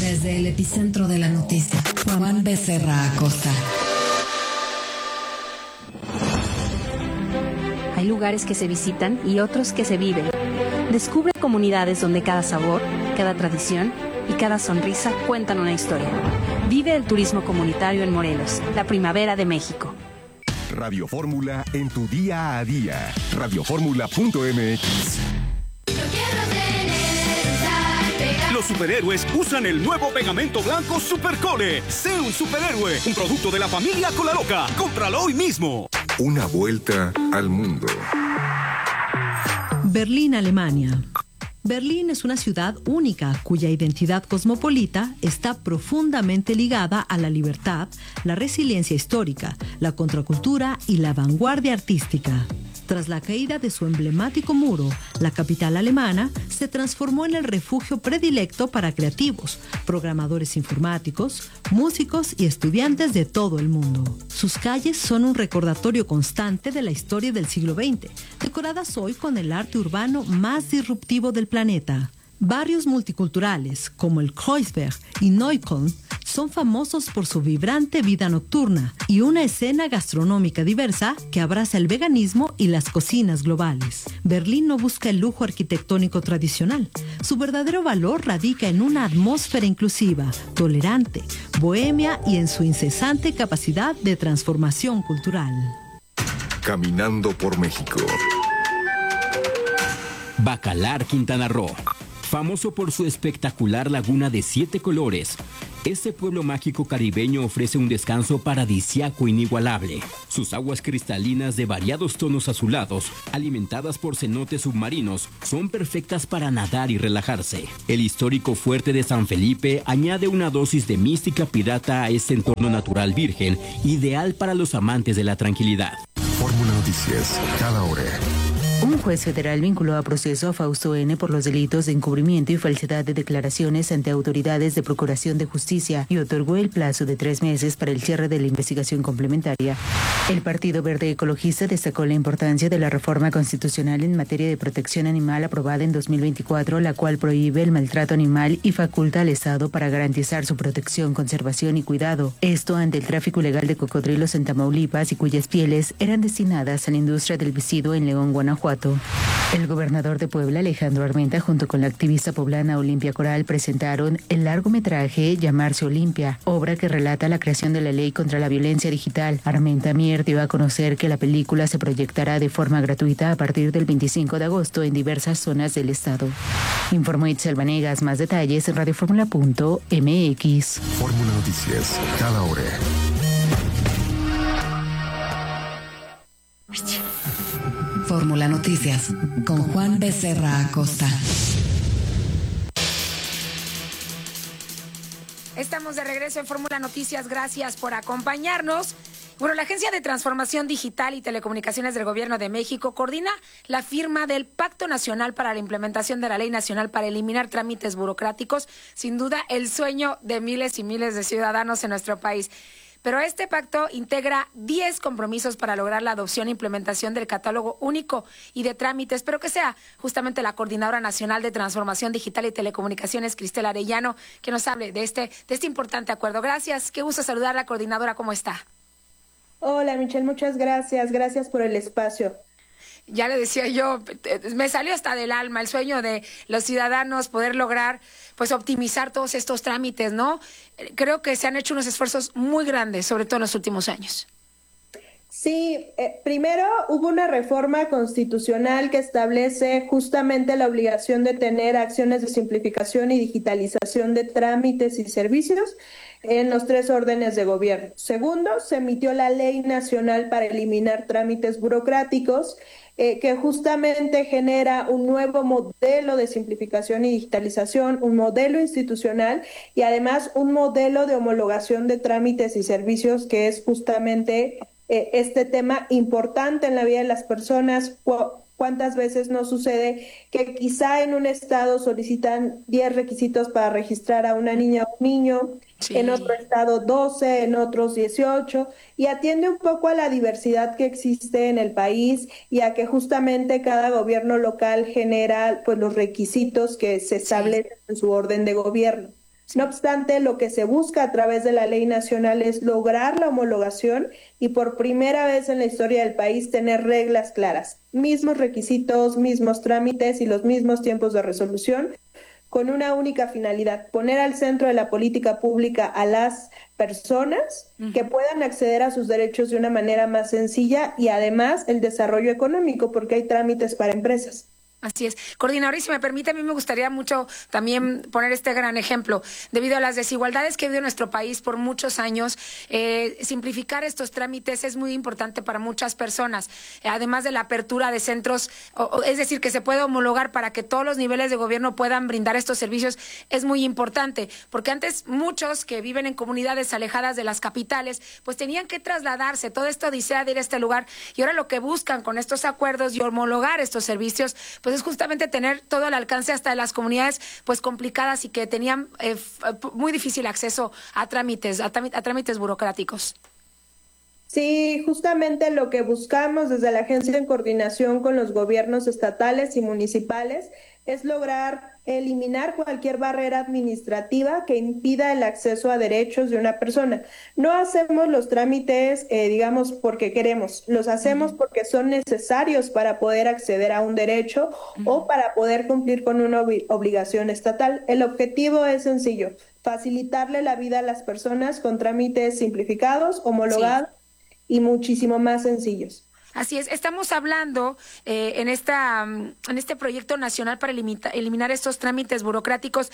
Desde el epicentro de la noticia, Juan Becerra Acosta. Hay lugares que se visitan y otros que se viven. Descubre comunidades donde cada sabor, cada tradición y cada sonrisa cuentan una historia. Vive el turismo comunitario en Morelos, la primavera de México. Radio Fórmula en tu día a día. Radioformula.mx. Los superhéroes usan el nuevo pegamento blanco Supercole. Sé un superhéroe, un producto de la familia Colaloca. Cómpralo hoy mismo. Una vuelta al mundo. Berlín, Alemania. Berlín es una ciudad única cuya identidad cosmopolita está profundamente ligada a la libertad, la resiliencia histórica, la contracultura y la vanguardia artística. Tras la caída de su emblemático muro, la capital alemana se transformó en el refugio predilecto para creativos, programadores informáticos, músicos y estudiantes de todo el mundo. Sus calles son un recordatorio constante de la historia del siglo XX, decoradas hoy con el arte urbano más disruptivo del planeta. Barrios multiculturales como el Kreuzberg y Neukölln son famosos por su vibrante vida nocturna y una escena gastronómica diversa que abraza el veganismo y las cocinas globales. Berlín no busca el lujo arquitectónico tradicional. Su verdadero valor radica en una atmósfera inclusiva, tolerante, bohemia y en su incesante capacidad de transformación cultural. Caminando por México. Bacalar, Quintana Roo. Famoso por su espectacular laguna de 7 colores, este pueblo mágico caribeño ofrece un descanso paradisíaco inigualable. Sus aguas cristalinas de variados tonos azulados, alimentadas por cenotes submarinos, son perfectas para nadar y relajarse. El histórico fuerte de San Felipe añade una dosis de mística pirata a este entorno natural virgen, ideal para los amantes de la tranquilidad. Fórmula Noticias, cada hora. Un juez federal vinculó a proceso a Fausto N. por los delitos de encubrimiento y falsedad de declaraciones ante autoridades de Procuración de Justicia y otorgó el plazo de 3 meses para el cierre de la investigación complementaria. El Partido Verde Ecologista destacó la importancia de la reforma constitucional en materia de protección animal aprobada en 2024, la cual prohíbe el maltrato animal y faculta al Estado para garantizar su protección, conservación y cuidado. Esto ante el tráfico ilegal de cocodrilos en Tamaulipas y cuyas pieles eran destinadas a la industria del vestido en León, Guanajuato. El gobernador de Puebla, Alejandro Armenta, junto con la activista poblana Olimpia Coral, presentaron el largometraje Llamarse Olimpia, obra que relata la creación de la ley contra la violencia digital. Armenta Mier dio a conocer que la película se proyectará de forma gratuita a partir del 25 de agosto en diversas zonas del estado. Informó Itzel Vanegas. Más detalles en radioformula.mx. Fórmula Noticias, cada hora. Fórmula Noticias con Juan Becerra Acosta. Estamos de regreso en Fórmula Noticias. Gracias por acompañarnos. Bueno, la Agencia de Transformación Digital y Telecomunicaciones del Gobierno de México coordina la firma del Pacto Nacional para la Implementación de la Ley Nacional para eliminar trámites burocráticos. Sin duda, el sueño de miles y miles de ciudadanos en nuestro país. Pero este pacto integra 10 compromisos para lograr la adopción e implementación del catálogo único y de trámites, pero que sea justamente la Coordinadora Nacional de Transformación Digital y Telecomunicaciones, Cristel Arellano, que nos hable de este importante acuerdo. Gracias, qué gusto saludar a la coordinadora, ¿cómo está? Hola, Michelle, muchas gracias. Gracias por el espacio. Ya le decía yo, me salió hasta del alma el sueño de los ciudadanos poder lograr, pues, optimizar todos estos trámites, ¿no? Creo que se han hecho unos esfuerzos muy grandes, sobre todo en los últimos años. Sí, primero hubo una reforma constitucional que establece justamente la obligación de tener acciones de simplificación y digitalización de trámites y servicios en los 3 órdenes de gobierno. Segundo, se emitió la Ley Nacional para eliminar trámites burocráticos, que justamente genera un nuevo modelo de simplificación y digitalización, un modelo institucional y además un modelo de homologación de trámites y servicios, que es justamente este tema importante en la vida de las personas. ¿Cuántas veces no sucede que quizá en un estado solicitan 10 requisitos para registrar a una niña o un niño, sí, en otro estado 12, en otros 18, y atiende un poco a la diversidad que existe en el país y a que justamente cada gobierno local genera, pues, los requisitos que se establecen en su orden de gobierno? No obstante, lo que se busca a través de la ley nacional es lograr la homologación y por primera vez en la historia del país tener reglas claras, mismos requisitos, mismos trámites y los mismos tiempos de resolución, con una única finalidad: poner al centro de la política pública a las personas que puedan acceder a sus derechos de una manera más sencilla y además el desarrollo económico, porque hay trámites para empresas. Así es. Coordinadora, y si me permite, a mí me gustaría mucho también poner este gran ejemplo. Debido a las desigualdades que ha habido en nuestro país por muchos años, simplificar estos trámites es muy importante para muchas personas. Además de la apertura de centros, es decir, que se pueda homologar para que todos los niveles de gobierno puedan brindar estos servicios, es muy importante. Porque antes muchos que viven en comunidades alejadas de las capitales, pues tenían que trasladarse, toda esta odisea de ir a este lugar. Y ahora lo que buscan con estos acuerdos y homologar estos servicios, pues es justamente tener todo el alcance hasta de las comunidades pues complicadas y que tenían muy difícil acceso a trámites burocráticos. Sí, justamente lo que buscamos desde la agencia en coordinación con los gobiernos estatales y municipales es lograr eliminar cualquier barrera administrativa que impida el acceso a derechos de una persona. No hacemos los trámites, digamos, porque queremos, los hacemos porque son necesarios para poder acceder a un derecho o para poder cumplir con una obligación estatal. El objetivo es sencillo: facilitarle la vida a las personas con trámites simplificados, homologados y muchísimo más sencillos. Así es, estamos hablando en este proyecto nacional para eliminar estos trámites burocráticos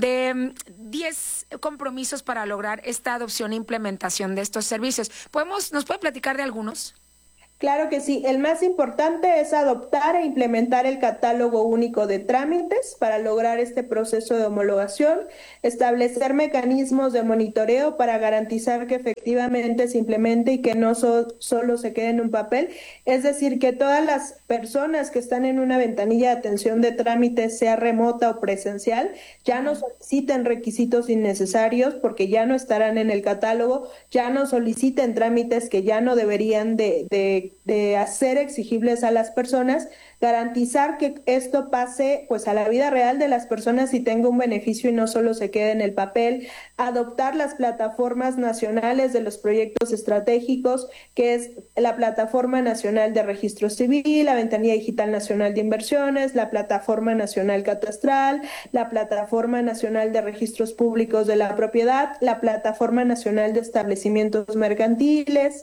de 10 compromisos para lograr esta adopción e implementación de estos servicios. ¿Nos puede platicar de algunos? Claro que sí. El más importante es adoptar e implementar el catálogo único de trámites para lograr este proceso de homologación, establecer mecanismos de monitoreo para garantizar que efectivamente se implemente y que no solo se quede en un papel, es decir, que todas las personas que están en una ventanilla de atención de trámites, sea remota o presencial, ya no soliciten requisitos innecesarios porque ya no estarán en el catálogo, ya no soliciten trámites que ya no deberían de hacer exigibles a las personas, garantizar que esto pase pues a la vida real de las personas y tenga un beneficio y no solo se quede en el papel, adoptar las plataformas nacionales de los proyectos estratégicos, que es la Plataforma Nacional de Registro Civil, la Ventanilla Digital Nacional de Inversiones, la Plataforma Nacional Catastral, la Plataforma Nacional de Registros Públicos de la Propiedad, la Plataforma Nacional de Establecimientos Mercantiles,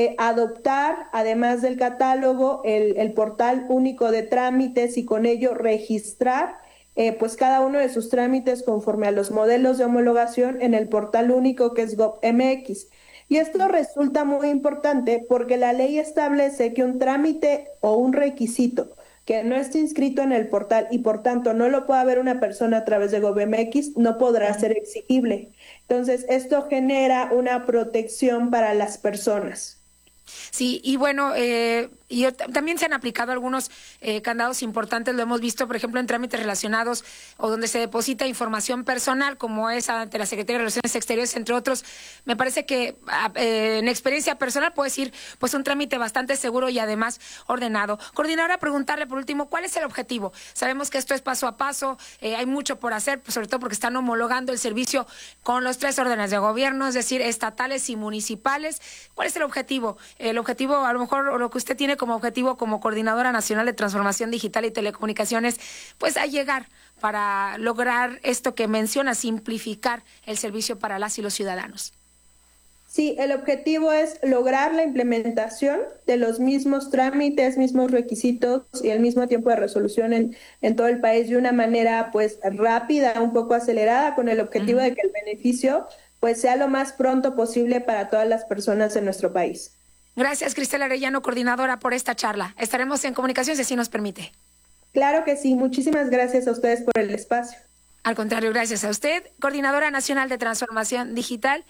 adoptar, además del catálogo, el portal único de trámites y con ello registrar pues cada uno de sus trámites conforme a los modelos de homologación en el portal único que es GovMX. Y esto resulta muy importante porque la ley establece que un trámite o un requisito que no esté inscrito en el portal y por tanto no lo pueda ver una persona a través de GovMX no podrá ser exigible. Entonces esto genera una protección para las personas. Sí, y bueno, también se han aplicado algunos candados importantes, lo hemos visto, por ejemplo, en trámites relacionados o donde se deposita información personal, como es ante la Secretaría de Relaciones Exteriores, entre otros. Me parece que en experiencia personal puedo decir, pues un trámite bastante seguro y además ordenado. Coordinadora, preguntarle por último, ¿cuál es el objetivo? Sabemos que esto es paso a paso, hay mucho por hacer, pues sobre todo porque están homologando el servicio con los 3 órdenes de gobierno, es decir, estatales y municipales. ¿Cuál es el objetivo? El objetivo, a lo mejor, o lo que usted tiene como objetivo como Coordinadora Nacional de Transformación Digital y Telecomunicaciones, pues a llegar para lograr esto que menciona, simplificar el servicio para las y los ciudadanos. Sí, el objetivo es lograr la implementación de los mismos trámites, mismos requisitos y el mismo tiempo de resolución en todo el país de una manera pues rápida, un poco acelerada, con el objetivo de que el beneficio pues sea lo más pronto posible para todas las personas en nuestro país. Gracias, Cristel Arellano, coordinadora, por esta charla. Estaremos en comunicación si así nos permite. Claro que sí. Muchísimas gracias a ustedes por el espacio. Al contrario, gracias a usted, Coordinadora Nacional de Transformación Digital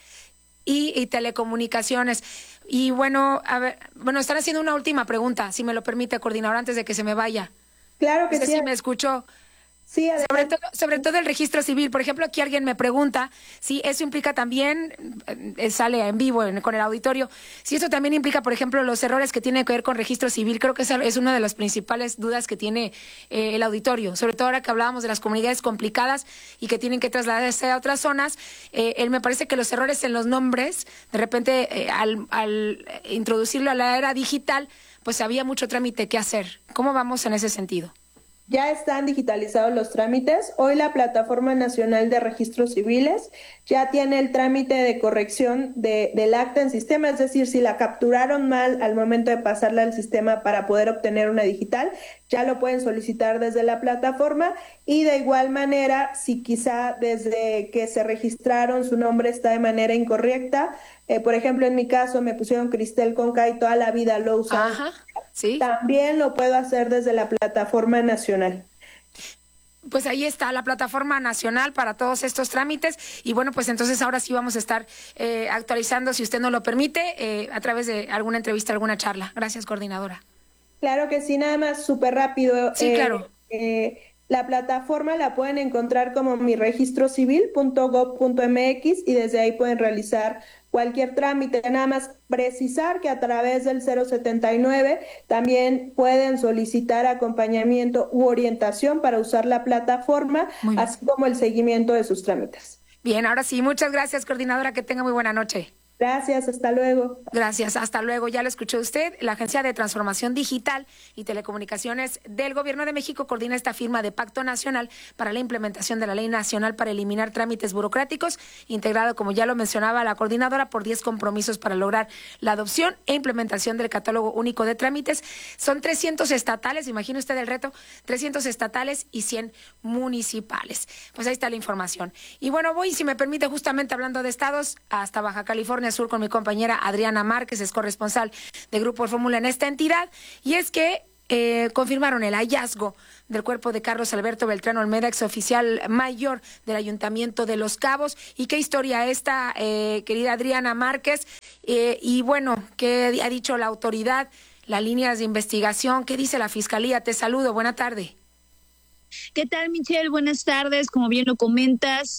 y Telecomunicaciones. Y bueno, están haciendo una última pregunta, si me lo permite, coordinadora, antes de que se me vaya. Claro que sí. sí. Si me escuchó. Sí, sobre todo el registro civil. Por ejemplo, aquí alguien me pregunta si eso implica también, sale en vivo con el auditorio, si eso también implica, por ejemplo, los errores que tienen que ver con registro civil. Creo que esa es una de las principales dudas que tiene el auditorio, sobre todo ahora que hablábamos de las comunidades complicadas y que tienen que trasladarse a otras zonas. Él me parece que los errores en los nombres, de repente, al introducirlo a la era digital, pues había mucho trámite que hacer. ¿Cómo vamos en ese sentido? Ya están digitalizados los trámites. Hoy la Plataforma Nacional de Registros Civiles ya tiene el trámite de corrección del acta en sistema, es decir, si la capturaron mal al momento de pasarla al sistema para poder obtener una digital, ya lo pueden solicitar desde la plataforma, y de igual manera, si quizá desde que se registraron su nombre está de manera incorrecta, por ejemplo, en mi caso me pusieron Cristel Conca y toda la vida lo usaron. Ajá, sí. También lo puedo hacer desde la Plataforma Nacional. Pues ahí está la Plataforma Nacional para todos estos trámites, y bueno, pues entonces ahora sí vamos a estar actualizando, si usted nos lo permite, a través de alguna entrevista, alguna charla. Gracias, coordinadora. Claro que sí, nada más súper rápido. Sí, claro. La plataforma la pueden encontrar como miregistrocivil.gov.mx y desde ahí pueden realizar cualquier trámite. Nada más precisar que a través del 079 también pueden solicitar acompañamiento u orientación para usar la plataforma, así como el seguimiento de sus trámites. Bien, ahora sí, muchas gracias, coordinadora, que tenga muy buena noche. Gracias, hasta luego. Gracias, hasta luego. Ya lo escuchó usted, la Agencia de Transformación Digital y Telecomunicaciones del Gobierno de México coordina esta firma de Pacto Nacional para la implementación de la Ley Nacional para eliminar trámites burocráticos, integrado, como ya lo mencionaba la coordinadora, por 10 compromisos para lograr la adopción e implementación del Catálogo Único de Trámites. Son 300 estatales, imagine usted el reto, 300 estatales y 100 municipales. Pues ahí está la información. Y bueno, voy, si me permite, justamente hablando de estados, hasta Baja California Sur con mi compañera Adriana Márquez, es corresponsal de Grupo Fórmula en esta entidad, y es que confirmaron el hallazgo del cuerpo de Carlos Alberto Beltrán Olmeda, exoficial mayor del Ayuntamiento de Los Cabos. Y qué historia esta, querida Adriana Márquez, y bueno, ¿qué ha dicho la autoridad, las líneas de investigación? ¿Qué dice la Fiscalía? Te saludo, buena tarde. ¿Qué tal, Michelle? Buenas tardes, como bien lo comentas,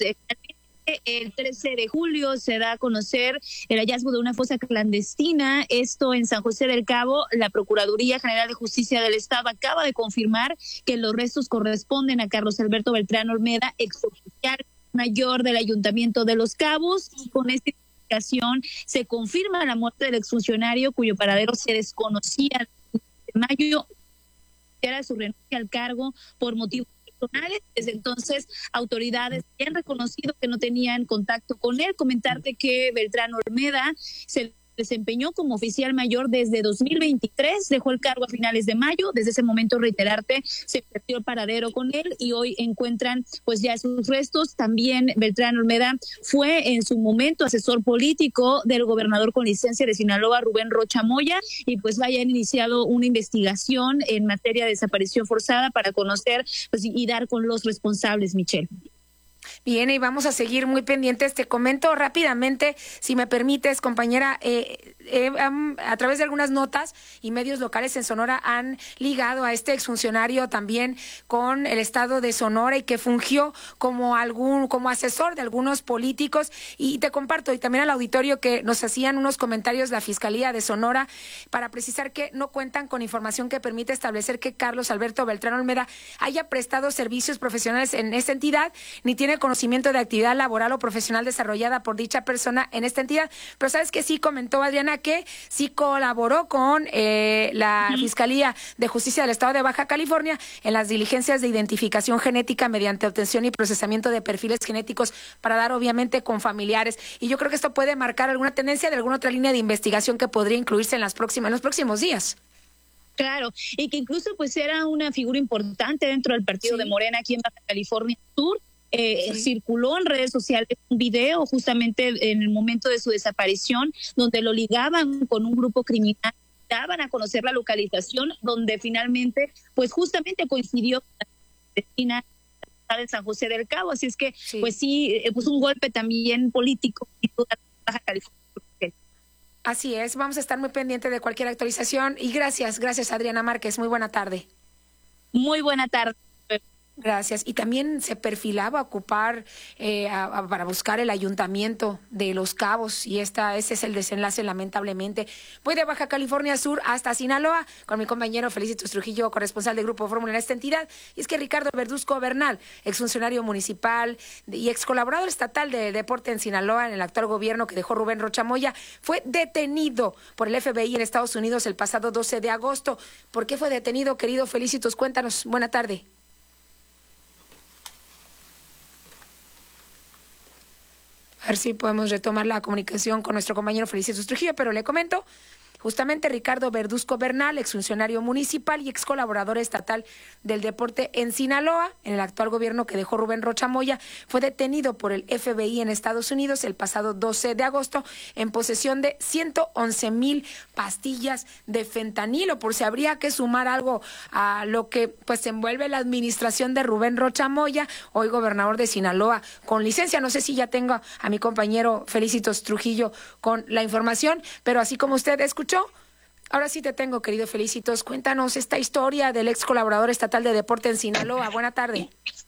el 13 de julio se da a conocer el hallazgo de una fosa clandestina, esto en San José del Cabo. La Procuraduría General de Justicia del Estado acaba de confirmar que los restos corresponden a Carlos Alberto Beltrán Olmeda, exoficial mayor del Ayuntamiento de Los Cabos, y con esta investigación se confirma la muerte del exfuncionario cuyo paradero se desconocía en mayo, era su renuncia al cargo por motivos personales. Desde entonces, autoridades han reconocido que no tenían contacto con él. Comentarte que Beltrán Olmeda se desempeñó como oficial mayor desde 2023, dejó el cargo a finales de mayo. Desde ese momento, reiterarte, se perdió el paradero con él y hoy encuentran pues ya sus restos. También Beltrán Olmeda fue en su momento asesor político del gobernador con licencia de Sinaloa, Rubén Rocha Moya, y pues han iniciado una investigación en materia de desaparición forzada para conocer pues, y dar con los responsables, Michelle. Bien, y vamos a seguir muy pendientes. Te comento rápidamente, si me permites, compañera, a través de algunas notas y medios locales en Sonora han ligado a este exfuncionario también con el estado de Sonora y que fungió como asesor de algunos políticos. Y te comparto, y también al auditorio, que nos hacían unos comentarios la Fiscalía de Sonora para precisar que no cuentan con información que permite establecer que Carlos Alberto Beltrán Olmeda haya prestado servicios profesionales en esta entidad, ni tiene conocimiento de actividad laboral o profesional desarrollada por dicha persona en esta entidad. Pero sabes que sí comentó Adriana que sí colaboró con la Fiscalía de Justicia del Estado de Baja California en las diligencias de identificación genética mediante obtención y procesamiento de perfiles genéticos para dar obviamente con familiares. Y yo creo que esto puede marcar alguna tendencia de alguna otra línea de investigación que podría incluirse en los próximos días. Claro, y que incluso pues era una figura importante dentro del partido de Morena aquí en Baja California Sur. Circuló en redes sociales un video justamente en el momento de su desaparición donde lo ligaban con un grupo criminal, daban a conocer la localización donde finalmente pues justamente coincidió con la vecina de San José del Cabo. Así es que pues sí, pues un golpe también político en toda Baja California. Así es, vamos a estar muy pendientes de cualquier actualización y gracias Adriana Márquez, muy buena tarde. Muy buena tarde. Gracias. Y también se perfilaba ocupar para buscar el ayuntamiento de Los Cabos y ese es el desenlace, lamentablemente. Voy de Baja California Sur hasta Sinaloa con mi compañero Felicitos Trujillo, corresponsal del Grupo Fórmula en esta entidad. Y es que Ricardo Verduzco Bernal, exfuncionario municipal y ex colaborador estatal de deporte en Sinaloa en el actual gobierno que dejó Rubén Rocha Moya, fue detenido por el FBI en Estados Unidos el pasado 12 de agosto. ¿Por qué fue detenido, querido Felicitos? Cuéntanos. Buena tarde. A ver si podemos retomar la comunicación con nuestro compañero Felicitos Trujillo, pero le comento. Justamente Ricardo Verduzco Bernal, exfuncionario municipal y ex colaborador estatal del deporte en Sinaloa, en el actual gobierno que dejó Rubén Rocha Moya, fue detenido por el FBI en Estados Unidos el pasado 12 de agosto en posesión de 111,000 pastillas de fentanilo, por si habría que sumar algo a lo que pues envuelve la administración de Rubén Rocha Moya, hoy gobernador de Sinaloa, con licencia. No sé si ya tengo a mi compañero Felicitos Trujillo con la información, pero así como usted escuchó, ahora sí te tengo, querido Felicitos. Cuéntanos esta historia del ex colaborador estatal de deporte en Sinaloa. Buena tarde.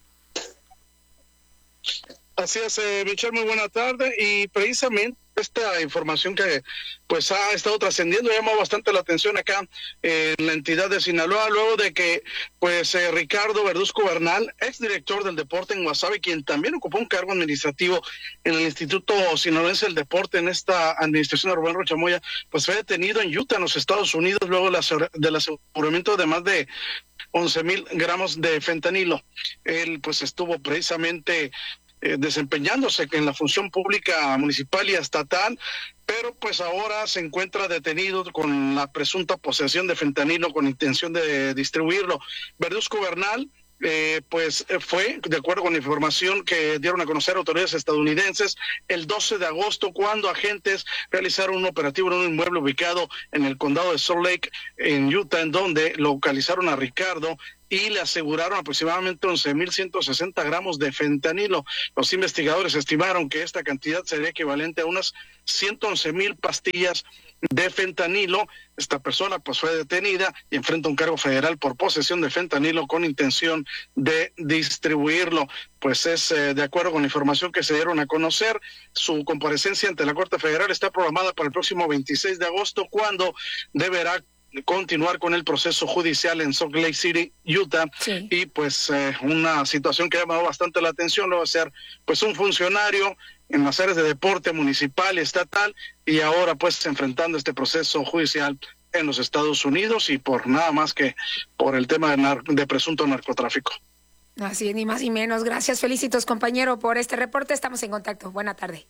Así es, Michelle, muy buena tarde. Y precisamente esta información que pues ha estado trascendiendo llama bastante la atención acá en la entidad de Sinaloa, luego de que pues Ricardo Verduzco Bernal, exdirector del deporte en Guasave, quien también ocupó un cargo administrativo en el Instituto Sinaloense del Deporte en esta administración de Rubén Rocha Moya, pues fue detenido en Utah, en los Estados Unidos, luego del aseguramiento de más de 11,000 gramos de fentanilo. Él pues estuvo precisamente desempeñándose en la función pública municipal y estatal, pero pues ahora se encuentra detenido con la presunta posesión de fentanilo con intención de distribuirlo. Verduzco Bernal pues fue, de acuerdo con la información que dieron a conocer autoridades estadounidenses, el 12 de agosto, cuando agentes realizaron un operativo en un inmueble ubicado en el condado de Salt Lake, en Utah, en donde localizaron a Ricardo y le aseguraron aproximadamente 11,160 gramos de fentanilo. Los investigadores estimaron que esta cantidad sería equivalente a unas 111,000 pastillas de fentanilo. Esta persona pues fue detenida y enfrenta un cargo federal por posesión de fentanilo con intención de distribuirlo. Pues es de acuerdo con la información que se dieron a conocer. Su comparecencia ante la Corte Federal está programada para el próximo 26 de agosto, cuando deberá continuar con el proceso judicial en Salt Lake City, Utah. Sí. Y pues una situación que ha llamado bastante la atención, luego de ser pues un funcionario en las áreas de deporte municipal y estatal, y ahora pues enfrentando este proceso judicial en los Estados Unidos, y por nada más que por el tema de presunto narcotráfico. Así es, ni más ni menos. Gracias, Felicitos, compañero, por este reporte. Estamos en contacto. Buena tarde.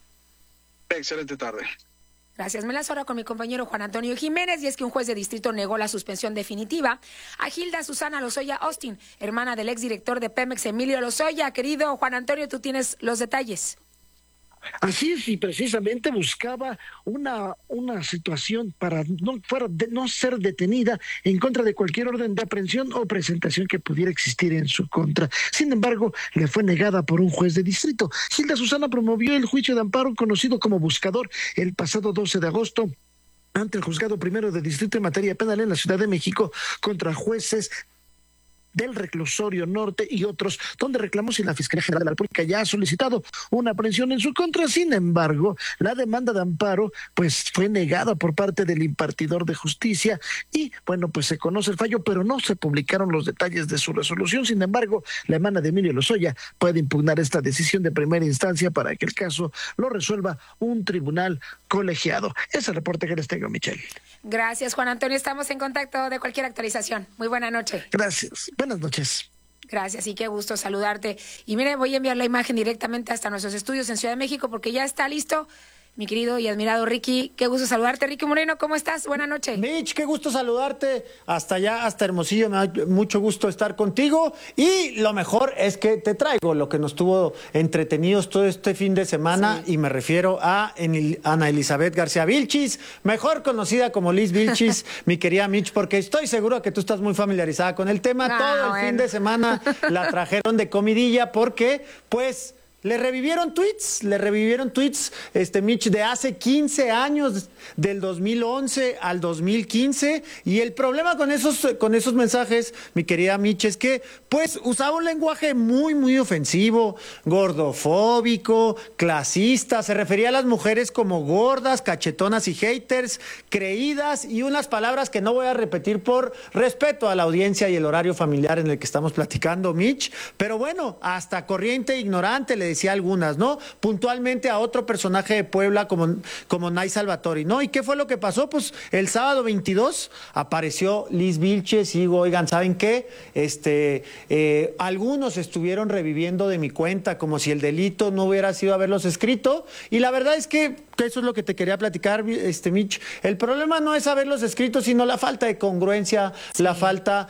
Excelente tarde. Gracias. Me lanzo ahora con mi compañero Juan Antonio Jiménez, y es que un juez de distrito negó la suspensión definitiva a Gilda Susana Lozoya Austin, hermana del exdirector de Pemex, Emilio Lozoya. Querido Juan Antonio, tú tienes los detalles. Así es, y precisamente buscaba una situación para no ser detenida en contra de cualquier orden de aprehensión o presentación que pudiera existir en su contra. Sin embargo, le fue negada por un juez de distrito. Gilda Susana promovió el juicio de amparo conocido como Buscador el pasado 12 de agosto ante el Juzgado Primero de Distrito en materia penal en la Ciudad de México contra jueces del Reclusorio Norte y otros, donde reclamó si la Fiscalía General de la República ya ha solicitado una aprehensión en su contra. Sin embargo, la demanda de amparo pues fue negada por parte del impartidor de justicia y bueno, pues se conoce el fallo, pero no se publicaron los detalles de su resolución. Sin embargo, la hermana de Emilio Lozoya puede impugnar esta decisión de primera instancia para que el caso lo resuelva un tribunal colegiado. Ese es el reporte que les tengo, Michelle. Gracias, Juan Antonio. Estamos en contacto de cualquier actualización. Muy buena noche. Gracias. Buenas noches. Gracias y qué gusto saludarte. Y mire, voy a enviar la imagen directamente hasta nuestros estudios en Ciudad de México porque ya está listo mi querido y admirado Ricky. Qué gusto saludarte, Ricky Moreno. ¿Cómo estás? Buenas noches. Mitch, qué gusto saludarte. Hasta allá, hasta Hermosillo. Me da mucho gusto estar contigo. Y lo mejor es que te traigo lo que nos tuvo entretenidos todo este fin de semana. Sí. Y me refiero a Ana Elizabeth García Vilchis, mejor conocida como Liz Vilchis, mi querida Mitch, porque estoy seguro que tú estás muy familiarizada con el tema. Todo el fin de semana la trajeron de comidilla porque, pues, Le revivieron tweets, Mitch, de hace 15 años, del 2011 al 2015, y el problema con esos mensajes, mi querida Mitch, es que, pues, usaba un lenguaje muy, muy ofensivo, gordofóbico, clasista, se refería a las mujeres como gordas, cachetonas y haters, creídas, y unas palabras que no voy a repetir por respeto a la audiencia y el horario familiar en el que estamos platicando, Mitch, pero bueno, hasta corriente ignorante le decía algunas, ¿no? Puntualmente a otro personaje de Puebla como Nay Salvatori, ¿no? ¿Y qué fue lo que pasó? Pues el sábado 22 apareció Liz Vilches y digo, oigan, ¿saben qué? Algunos estuvieron reviviendo de mi cuenta como si el delito no hubiera sido haberlos escrito, y la verdad es que eso es lo que te quería platicar, Mitch. El problema no es haberlos escrito, sino la falta de congruencia, sí. La falta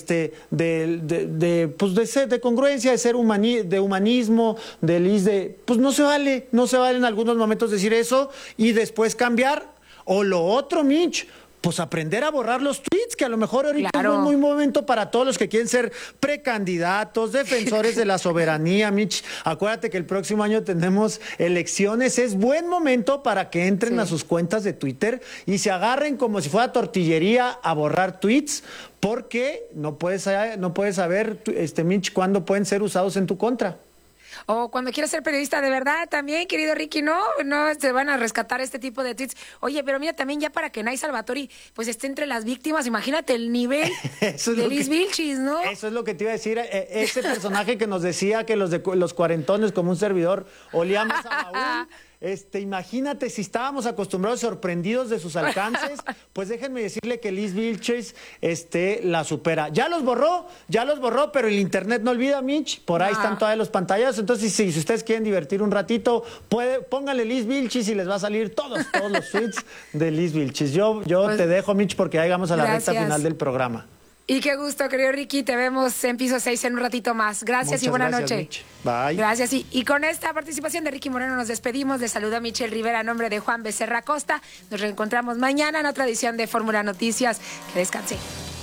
de congruencia, de humanismo, pues no se vale en algunos momentos decir eso y después cambiar. O lo otro, Mitch, pues aprender a borrar los tweets, que a lo mejor ahorita es un muy momento para todos los que quieren ser precandidatos, defensores de la soberanía, Mitch. Acuérdate que el próximo año tenemos elecciones, es buen momento para que entren a sus cuentas de Twitter y se agarren como si fuera tortillería a borrar tweets, porque no puedes saber, Mitch, cuándo pueden ser usados en tu contra. O cuando quieras ser periodista de verdad también, querido Ricky, no se van a rescatar este tipo de tweets. Oye, pero mira, también ya para que Nay Salvatori pues esté entre las víctimas, imagínate el nivel de Liz Vilchis, ¿no? Eso es lo que te iba a decir, ese personaje que nos decía que los cuarentones como un servidor olíamos a baúl. Imagínate si estábamos acostumbrados, sorprendidos de sus alcances, pues déjenme decirle que Liz Vilches la supera. Ya los borró, pero el internet no olvida, Mitch, por ahí están todavía los pantallazos. Entonces, si ustedes quieren divertir un ratito, pónganle Liz Vilches y les va a salir todos los tweets de Liz Vilches. Yo pues, te dejo, Mitch, porque ya llegamos a la recta final del programa. Y qué gusto, querido Ricky. Te vemos en Piso 6 en un ratito más. Gracias y buena noche. Mitch. Bye. Gracias. Y con esta participación de Ricky Moreno nos despedimos. Les saluda Michelle Rivera a nombre de Juan Becerra Costa. Nos reencontramos mañana en otra edición de Fórmula Noticias. Que descanse.